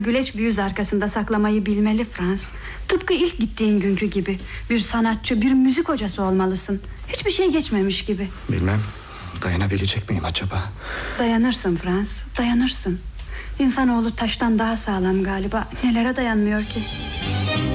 güleç bir yüz arkasında saklamayı bilmeli Frans. Tıpkı ilk gittiğin günkü gibi. Bir sanatçı, bir müzik hocası olmalısın. Hiçbir şey geçmemiş gibi. Bilmem, dayanabilecek miyim acaba? Dayanırsın Frans, dayanırsın. İnsanoğlu taştan daha sağlam galiba. Nelere dayanmıyor ki?